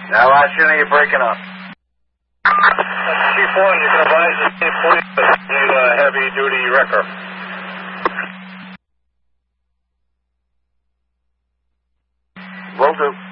Now, Washington, you're breaking up. Chief 1, you can advise the Chief Police that you need a heavy-duty wrecker. Will do.